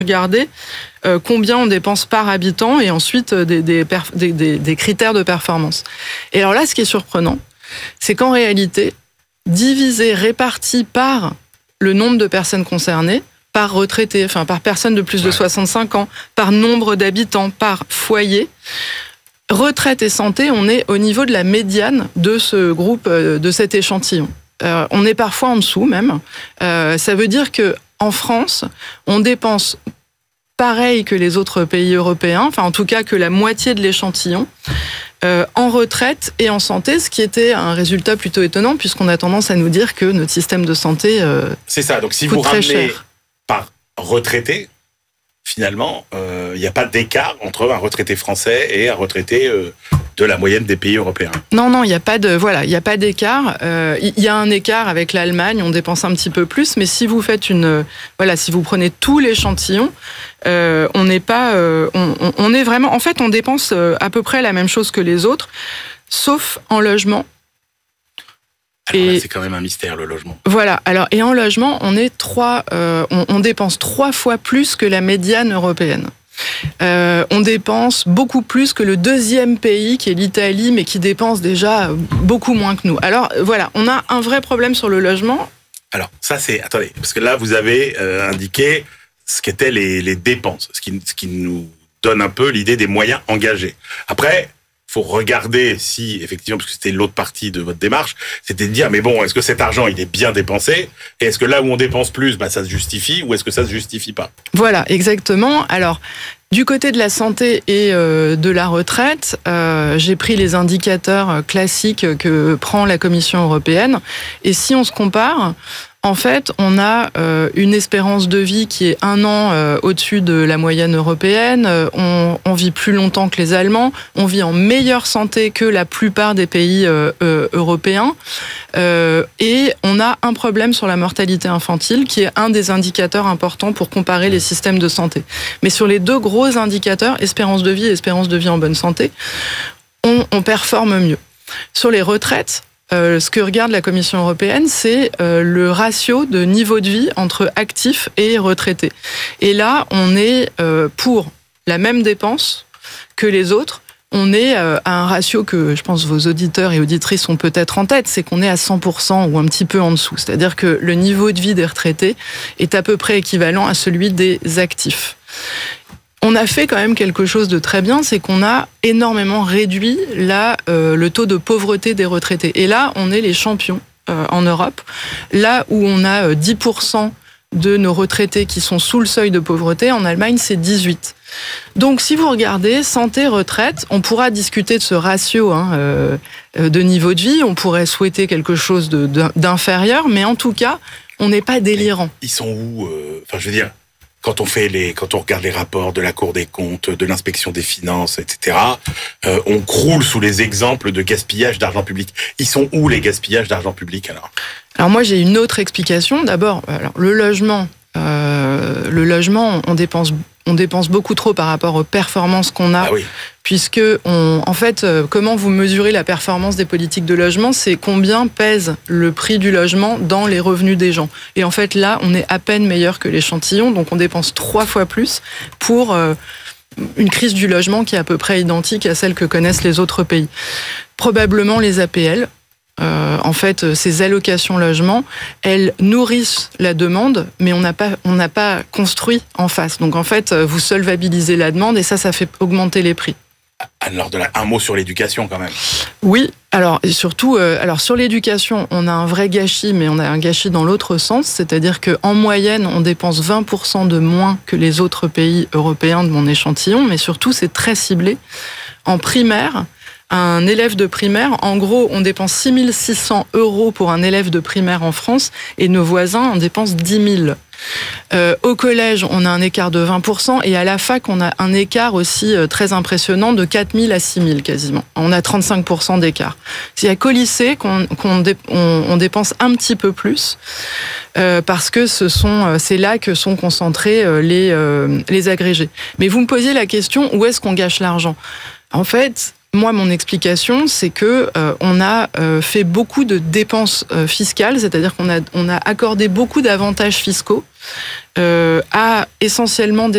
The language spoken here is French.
regarder combien on dépense par habitant et ensuite des critères de performance. Et alors là, ce qui est surprenant, c'est qu'en réalité, réparti par le nombre de personnes concernées, par retraité, enfin par personne de plus de 65 ans, par nombre d'habitants, par foyer, retraite et santé, on est au niveau de la médiane de ce groupe, de cet échantillon. On est parfois en dessous même. Ça veut dire que en France, on dépense pareil que les autres pays européens, enfin en tout cas que la moitié de l'échantillon, en retraite et en santé, ce qui était un résultat plutôt étonnant puisqu'on a tendance à nous dire que notre système de santé c'est ça. Donc si coûte vous très ramenez cher. par retraité, finalement, il n'y a pas d'écart entre un retraité français et un retraité de la moyenne des pays européens. Non, il n'y a pas d'écart. Il y a un écart avec l'Allemagne, on dépense un petit peu plus, mais si vous faites si vous prenez tout l'échantillon, on n'est pas, on est vraiment, en fait, on dépense à peu près la même chose que les autres, sauf en logement. Alors là, c'est quand même un mystère, le logement. Voilà. Alors, et en logement, on dépense 3 fois plus que la médiane européenne. On dépense beaucoup plus que le deuxième pays, qui est l'Italie, mais qui dépense déjà beaucoup moins que nous. Alors, voilà, on a un vrai problème sur le logement. Alors, ça, attendez, parce que là, vous avez indiqué ce qu'étaient les dépenses, ce qui nous donne un peu l'idée des moyens engagés. Après, faut regarder si, effectivement, parce que c'était l'autre partie de votre démarche, c'était de dire, mais bon, est-ce que cet argent, il est bien dépensé? Et est-ce que là où on dépense plus, ça se justifie, ou est-ce que ça se justifie pas? Voilà, exactement. Alors, du côté de la santé et de la retraite, j'ai pris les indicateurs classiques que prend la Commission européenne. Et si on se compare, en fait, on a une espérance de vie qui est 1 an au-dessus de la moyenne européenne. On vit plus longtemps que les Allemands. On vit en meilleure santé que la plupart des pays européens. Et on a un problème sur la mortalité infantile qui est un des indicateurs importants pour comparer les systèmes de santé. Mais sur les 2 gros indicateurs, espérance de vie et espérance de vie en bonne santé, on performe mieux. Sur les retraites, ce que regarde la Commission européenne, c'est le ratio de niveau de vie entre actifs et retraités. Et là, on est pour la même dépense que les autres. On est à un ratio que je pense vos auditeurs et auditrices ont peut-être en tête, c'est qu'on est à 100% ou un petit peu en dessous. C'est-à-dire que le niveau de vie des retraités est à peu près équivalent à celui des actifs. On a fait quand même quelque chose de très bien, c'est qu'on a énormément réduit le taux de pauvreté des retraités. Et là, on est les champions en Europe. Là où on a 10% de nos retraités qui sont sous le seuil de pauvreté, en Allemagne, c'est 18%. Donc, si vous regardez santé-retraite, on pourra discuter de ce ratio de niveau de vie. On pourrait souhaiter quelque chose d'inférieur, mais en tout cas, on n'est pas délirant. Ils sont où je veux dire, quand on regarde les rapports de la Cour des comptes, de l'inspection des finances, etc., on croule sous les exemples de gaspillage d'argent public. Ils sont où les gaspillages d'argent public alors? Alors moi j'ai une autre explication. D'abord, le logement, on dépense beaucoup trop par rapport aux performances qu'on a. Ah oui. Puisque, comment vous mesurez la performance des politiques de logement, c'est combien pèse le prix du logement dans les revenus des gens. Et en fait, là, on est à peine meilleur que l'échantillon, donc on dépense 3 fois plus pour une crise du logement qui est à peu près identique à celle que connaissent les autres pays. Probablement les APL. Ces allocations logement, elles nourrissent la demande, mais on n'a pas construit en face. Donc, vous solvabilisez la demande et ça fait augmenter les prix. Alors, un mot sur l'éducation, quand même. Oui, surtout, sur l'éducation, on a un vrai gâchis, mais on a un gâchis dans l'autre sens, c'est-à-dire qu'en moyenne, on dépense 20% de moins que les autres pays européens de mon échantillon, mais surtout, c'est très ciblé. En primaire, un élève de primaire, en gros, on dépense 6 600 € pour un élève de primaire en France, et nos voisins en dépensent 10 000. Au collège, on a un écart de 20%, et à la fac, on a un écart aussi très impressionnant de 4 000 à 6 000 quasiment. On a 35% d'écart. Il n'y a qu'au lycée qu'on dépense un petit peu plus, parce que c'est là que sont concentrés les agrégés. Mais vous me posiez la question, où est-ce qu'on gâche l'argent? En fait, moi, mon explication, c'est que on a fait beaucoup de dépenses fiscales, c'est-à-dire qu'on a accordé beaucoup d'avantages fiscaux à essentiellement des